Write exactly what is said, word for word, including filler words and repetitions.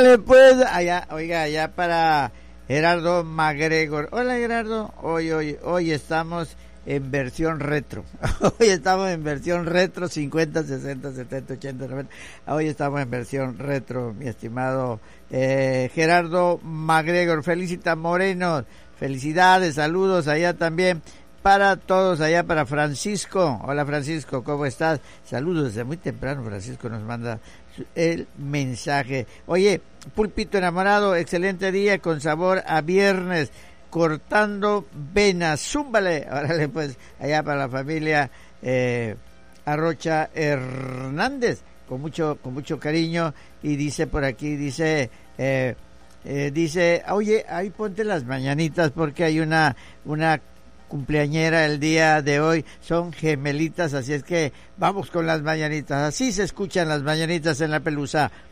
Órale, pues, allá, oiga, allá para Gerardo MacGregor. Hola, Gerardo. Hoy, hoy, hoy estamos en versión retro. Hoy estamos en versión retro, cincuenta, sesenta, setenta, ochenta, noventa. Hoy estamos en versión retro, mi estimado eh, Gerardo MacGregor. Felicita Moreno. Felicidades, saludos allá también para todos, allá para Francisco. Hola, Francisco, ¿cómo estás? Saludos desde muy temprano. Francisco nos manda el mensaje. Oye, Pulpito Enamorado, excelente día con sabor a viernes, cortando venas, zúmbale. Órale, pues, allá para la familia eh, Arrocha Hernández, con mucho, con mucho cariño. Y dice por aquí, dice, eh, eh, dice, oye, ahí ponte las mañanitas porque hay una, una cumpleañera el día de hoy, son gemelitas, así es que vamos con las mañanitas. Así se escuchan las mañanitas en La Pelusa.